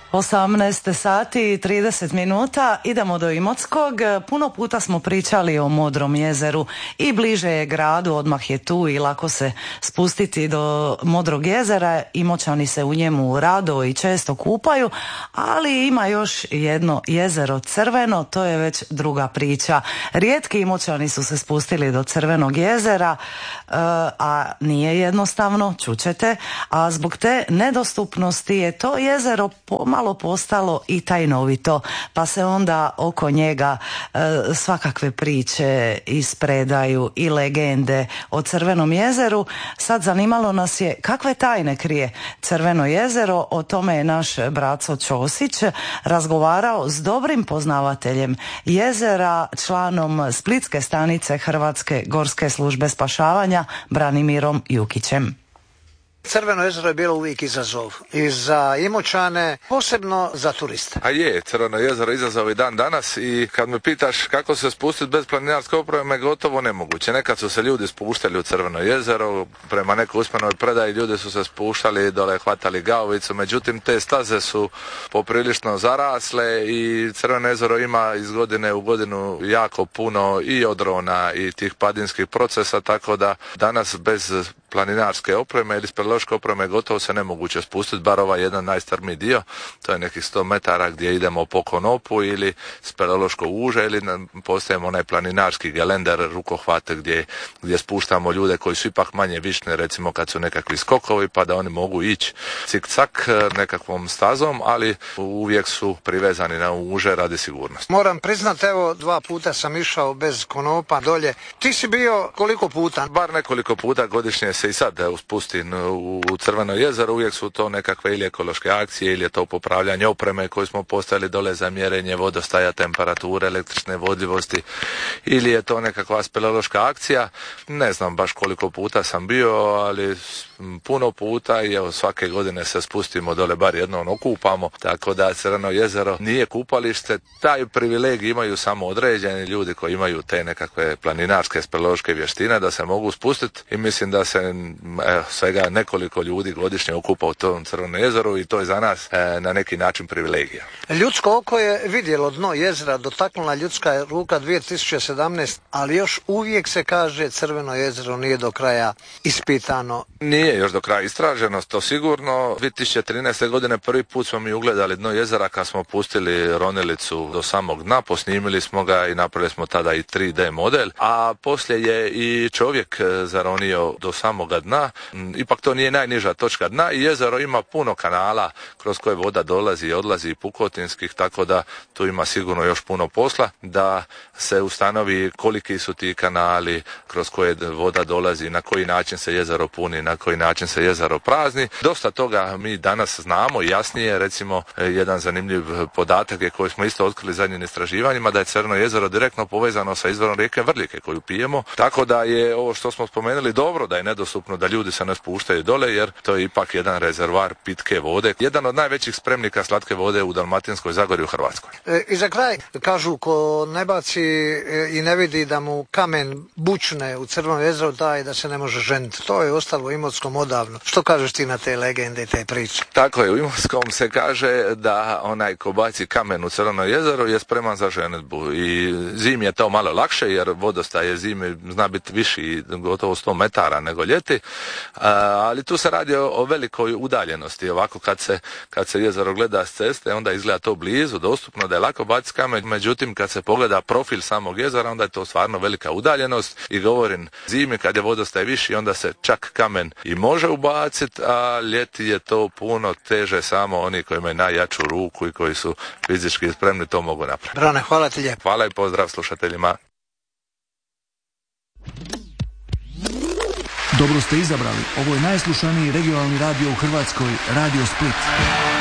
18 sati i 30 minuta, idemo do Imotskog. Puno puta smo pričali o Modrom jezeru i bliže je gradu, odmah je tu i lako se spustiti do Modrog jezera. Imoćani se u njemu rado i često kupaju, ali ima još jedno jezero Crveno, to je već druga priča. Rijetki Imoćani su se spustili do Crvenog jezera, a nije jednostavno, čućete, a zbog te nedostupnosti je to jezero pomalo postalo i tajnovito, pa se onda oko njega svakakve priče ispredaju i legende o Crvenom jezeru. Sad zanimalo nas je kakve tajne krije Crveno jezero. O tome je naš Braco Ćosić razgovarao s dobrim poznavateljem jezera, članom Splitske stanice Hrvatske gorske službe spašavanja, Branimirom Jukićem. Crveno jezero je bilo uvijek izazov i za Imoćane, posebno za turiste. A je, Crveno jezero izazov i dan danas i kad me pitaš kako se spustiti bez planinarske opreme, gotovo nemoguće. Nekad su se ljudi spuštali u Crveno jezero, prema nekoj usmenoj predaji ljudi su se spuštali dole, hvatali gaovicu, međutim te staze su poprilično zarasle i Crveno jezero ima iz godine u godinu jako puno i odrona i tih padinskih procesa, tako da danas bez planinarske opreme ili speleološke opreme gotovo se nemoguće spustiti, bar ovaj jedan najstrmiji dio, to je nekih 100 metara gdje idemo po konopu ili speleološko uže ili postajemo onaj planinarski gelender, rukohvate gdje spuštamo ljude koji su ipak manje višne, recimo kad su nekakvi skokovi pa da oni mogu ići cik-cak nekakvom stazom, ali uvijek su privezani na uže radi sigurnosti. Moram priznati, evo 2 puta sam išao bez konopa dolje. Ti si bio koliko puta? Bar nekoliko puta godišnje se i sad spustim u Crveno jezero, uvijek su to nekakve ili ekološke akcije ili je to popravljanje opreme koju smo postavili dole za mjerenje vodostaja, temperature, električne vodljivosti ili je to nekakva speleološka akcija. Ne znam baš koliko puta sam bio, ali puno puta i evo svake godine se spustimo dole, bar jednom okupamo, tako da Crveno jezero nije kupalište. Taj privilegij imaju samo određeni ljudi koji imaju te nekakve planinarske speleološke vještine da se mogu spustiti i mislim da se svega nekoliko ljudi godišnje okupa u tom Crvenom jezeru i to je za nas na neki način privilegija. Ljudsko oko je vidjelo dno jezera, dotaknula ljudska ruka 2017, ali još uvijek se kaže Crveno jezero nije do kraja ispitano. Nije još do kraja istraženo, to sigurno. 2013. godine prvi put smo mi ugledali dno jezera kad smo pustili ronilicu do samog dna, posnimili smo ga i napravili smo tada i 3D model, a poslije je i čovjek zaronio do samoga dna. Ipak to nije najniža točka dna i jezero ima puno kanala kroz koje voda dolazi i odlazi pukotinskih, tako da tu ima sigurno još puno posla da se ustanovi koliki su ti kanali kroz koje voda dolazi, na koji način se jezero puni, na koji način se jezero prazni. Dosta toga mi danas znamo i jasnije, recimo jedan zanimljiv podatak je koji smo isto otkrili zadnjim istraživanjima, da je Crveno jezero direktno povezano sa izvorom rijeke Vrlike koju pijemo, tako da je ovo što smo spomenuli dobro da je nedostupno da ljudi se ne spuštaju dole, jer to je ipak jedan rezervoar pitke vode, jedan od najvećih spremnika slatke vode u Dalmatinskoj zagori u Hrvatskoj. I za kraj, kažu ko ne baci i ne vidi da mu kamen bučne u Crvenom jezeru daje da se ne može ženiti. To je ostalo u Imotskom odavno. Što kažeš ti na te legende i te priče? Tako je, u Imotskom se kaže da onaj ko baci kamen u Crveno jezero je spreman za ženidbu i zimi je to malo lakše jer vodostaj je zimi zna biti viši gotovo 100 metara nego ljeti, ali tu se radi o velikoj udaljenosti. Ovako kad se jezero gleda s ceste onda izgleda to blizu, dostupno da je lako baciti kamen, međutim kad se pogleda profil samog jezera onda je to stvarno velika udaljenost i govorim zimi kad je vodostaj viši onda se čak kamen i može ubaciti, a ljeti je to puno teže, samo oni koji imaju najjaču ruku i koji su fizički spremni to mogu napraviti. Brane, hvala ti lijepo. Hvala i pozdrav slušateljima. Dobro ste izabrali. Ovo je najslušaniji regionalni radio u Hrvatskoj, Radio Split.